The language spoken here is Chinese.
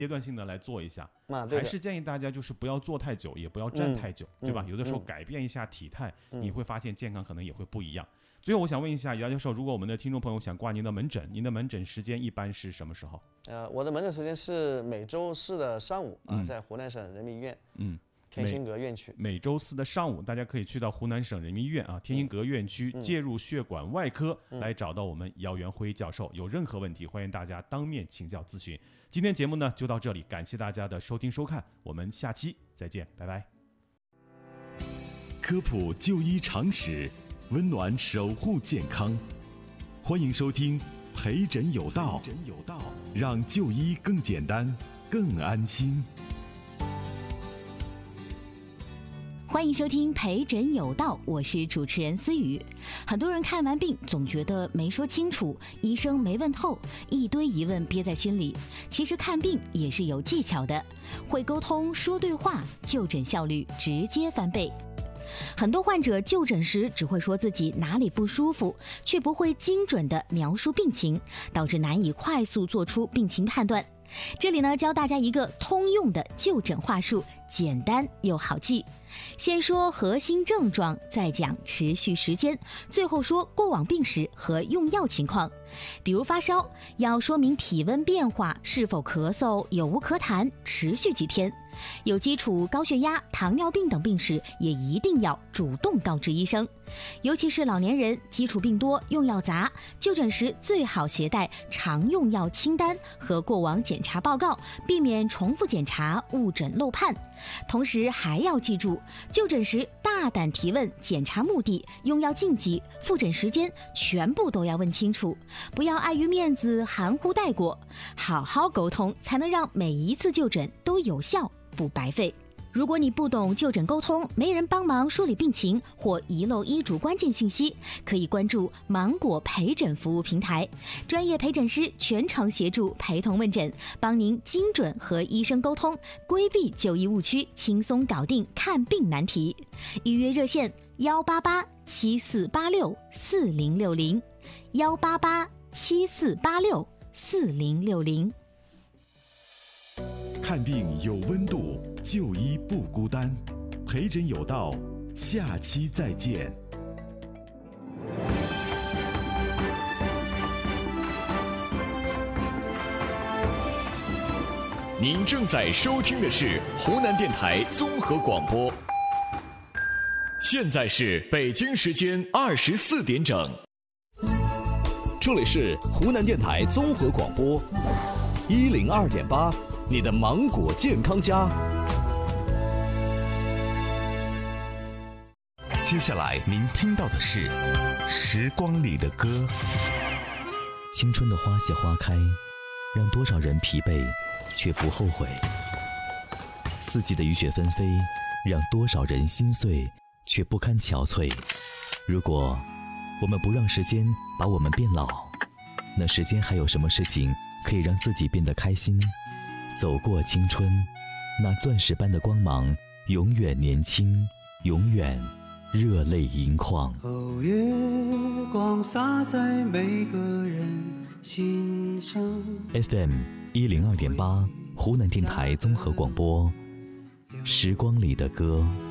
阶段性的来做一下， 对， 还是建议大家就是不要坐太久，也不要站太久，对吧？有的时候改变一下体态，你会发现健康可能也会不一样。最后我想问一下姚教授，如果我们的听众朋友想挂您的门诊，您的门诊时间一般是什么时候？ 我的门诊时间是每周四的上午在湖南省人民医院天心阁院区。 每周四的上午，大家可以去到湖南省人民医院天心阁院区介入血管外科来找到我们姚元辉教授。有任何问题，欢迎大家当面请教咨询。今天节目呢就到这里，感谢大家的收听收看，我们下期再见，拜拜。 科普就医常识，温暖守护健康，欢迎收听陪诊有道，让就医更简单更安心。 欢迎收听陪诊有道，我是主持人思雨。很多人看完病总觉得没说清楚，医生没问透，一堆疑问憋在心里。其实看病也是有技巧的，会沟通说对话，就诊效率直接翻倍。很多患者就诊时只会说自己哪里不舒服，却不会精准地描述病情，导致难以快速做出病情判断。这里呢，教大家一个通用的就诊话术，简单又好记。先说核心症状，再讲持续时间，最后说过往病史和用药情况。比如发烧，要说明体温变化，是否咳嗽，有无咳痰，持续几天。有基础高血压、糖尿病等病史，也一定要主动告知医生。尤其是老年人，基础病多，用药杂，就诊时最好携带常用药清单和过往检查报告，避免重复检查、误诊漏判。同时还要记住，就诊时大胆提问，检查目的、用药禁忌、复诊时间全部都要问清楚，不要碍于面子含糊带过，好好沟通，才能让每一次就诊都有效，不白费。如果你不懂就诊沟通，没人帮忙梳理病情，或遗漏医嘱关键信息，可以关注芒果陪诊服务平台，专业陪诊师全程协助陪同问诊，帮您精准和医生沟通，规避就医误区，轻松搞定看病难题。预约热线18874864060，18874864060。 看病有温度，就医不孤单。陪诊有道，下期再见。 您正在收听的是湖南电台综合广播，现在是北京时间24点整。这里是湖南电台综合广播102.8，你的芒果健康家。 接下来您听到的是《时光里的歌》。 青春的花谢花开，让多少人疲惫却不后悔；四季的雨雪纷飞，让多少人心碎却不堪憔悴。如果我们不让时间把我们变老，那时间还有什么事情可以让自己变得开心？走过青春，那钻石般的光芒，永远年轻，永远热泪盈眶。 哦，月光洒在每个人心上。 FM 102.8，湖南电台综合广播，时光里的歌。